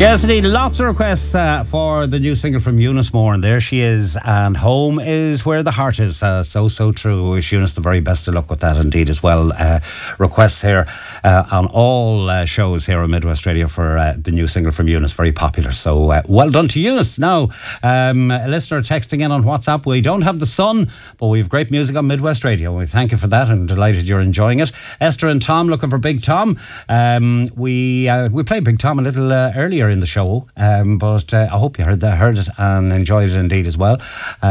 Yes, indeed. Lots of requests for the new single from Eunice Moore, and there she is. And home is where the heart is. So true. We wish Eunice the very best of luck with that, indeed, as well. Requests here on all shows here on Midwest Radio for the new single from Eunice. Very popular. So well done to Eunice. Now, a listener texting in on WhatsApp. We don't have the sun, but we have great music on Midwest Radio. We thank you for that and delighted you're enjoying it. Esther and Tom looking for Big Tom. We played Big Tom a little earlier in the show, but I hope you heard it and enjoyed it indeed as well.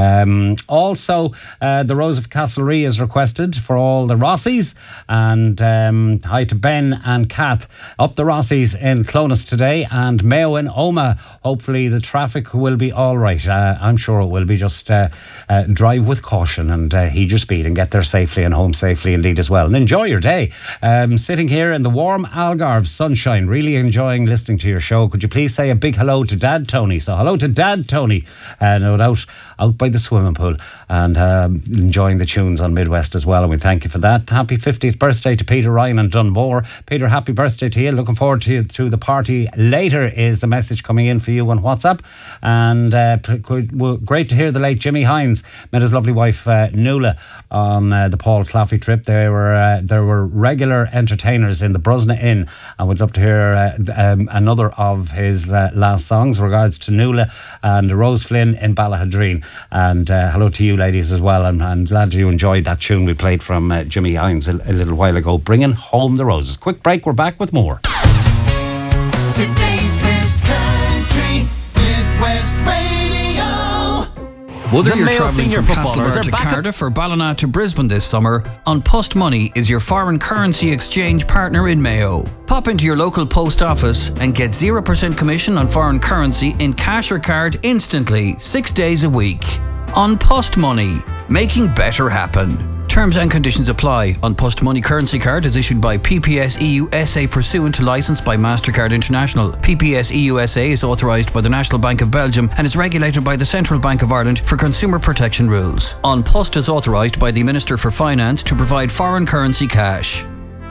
Also, the Rose of Castlerea is requested for all the Rossies, and hi to Ben and Kath up the Rossies in Clonus today, and Mayo in Oma. Hopefully the traffic will be all right. I'm sure it will be. Just drive with caution and heed your speed and get there safely and home safely indeed as well, and enjoy your day. Sitting here in the warm Algarve sunshine, really enjoying listening to your show. Could you please say a big hello to Dad Tony? So hello to Dad Tony, no doubt out by the swimming pool and enjoying the tunes on Midwest as well, and we thank you for that. Happy 50th birthday to Peter Ryan and Dunmore. Peter, happy birthday to you. Looking forward to the party later is the message coming in for you on WhatsApp. And great to hear the late Jimmy Hines met his lovely wife Nuala on the Paul Claffey trip. There were regular entertainers in the Brusna Inn, and we'd love to hear another of his last songs. Regards to Nuala and Rose Flynn in Ballahadreen, and hello to you ladies as well. I'm glad you enjoyed that tune we played from Jimmy Hines a little while ago, Bringing Home the Roses. Quick break, we're back with more. Today's best country, Midwest Radio. Whether you're travelling from Castlebar to Cardiff or Ballina to Brisbane this summer, An Post Money is your foreign currency exchange partner in Mayo. Pop into your local post office and get 0% commission on foreign currency in cash or card instantly, 6 days a week. An Post Money, making better happen. Terms and conditions apply. An Post Money currency card is issued by PPS EU SA pursuant to licence by MasterCard International. PPS EU SA is authorised by the National Bank of Belgium and is regulated by the Central Bank of Ireland for consumer protection rules. An Post is authorised by the Minister for Finance to provide foreign currency cash.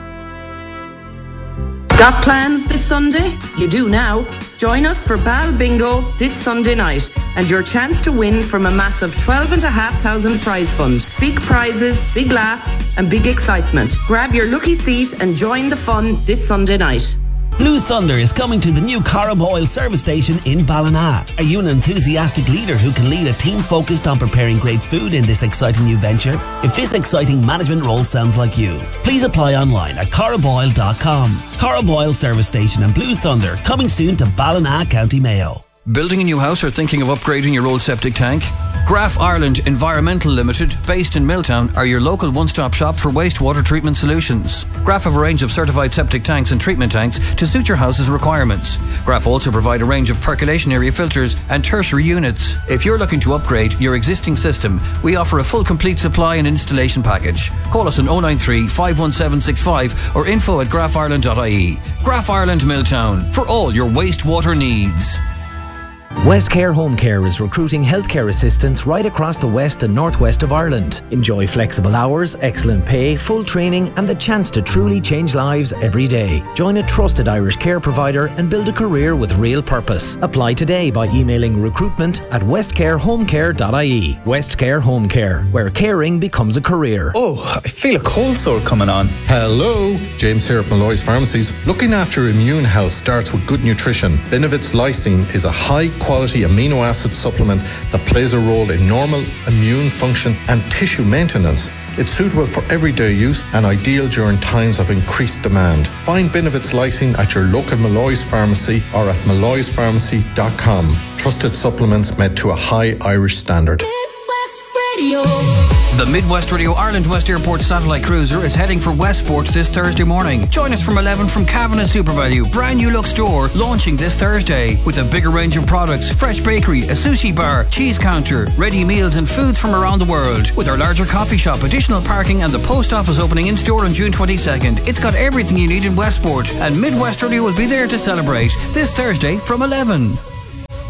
Got plans this Sunday? You do now. Join us for Bal Bingo this Sunday night and your chance to win from a massive 12,500 prize fund. Big prizes, big laughs and big excitement. Grab your lucky seat and join the fun this Sunday night. Blue Thunder is coming to the new Corrib Oil service station in Ballina. Are you an enthusiastic leader who can lead a team focused on preparing great food in this exciting new venture? If this exciting management role sounds like you, please apply online at corriboil.com. Corrib Oil service station and Blue Thunder coming soon to Ballina, County Mayo. Building a new house or thinking of upgrading your old septic tank? Graf Ireland Environmental Limited, based in Milltown, are your local one-stop shop for wastewater treatment solutions. Graf have a range of certified septic tanks and treatment tanks to suit your house's requirements. Graf also provide a range of percolation area filters and tertiary units. If you're looking to upgrade your existing system, we offer a full complete supply and installation package. Call us on 093 51765 or info@grafireland.ie. Graf Ireland Milltown, for all your wastewater needs. Westcare Home Care is recruiting healthcare assistants right across the west and northwest of Ireland. Enjoy flexible hours, excellent pay, full training and the chance to truly change lives every day. Join a trusted Irish care provider and build a career with real purpose. Apply today by emailing recruitment@westcarehomecare.ie. Westcare Home Care, where caring becomes a career. Oh, I feel a cold sore coming on. Hello, James here at Malloy's Pharmacies. Looking after your immune health starts with good nutrition. Benevit's Lysine is a high-quality amino acid supplement that plays a role in normal immune function and tissue maintenance. It's suitable for everyday use and ideal during times of increased demand. Find Benevit's Lysine at your local Malloy's Pharmacy or at malloyspharmacy.com. Trusted supplements made to a high Irish standard. The Midwest Radio Ireland West Airport satellite cruiser is heading for Westport this Thursday morning. Join us from 11 from Cavan and SuperValue, brand new look store, launching this Thursday with a bigger range of products, fresh bakery, a sushi bar, cheese counter, ready meals and foods from around the world. With our larger coffee shop, additional parking and the post office opening in store on June 22nd. It's got everything you need in Westport, and Midwest Radio will be there to celebrate this Thursday from 11.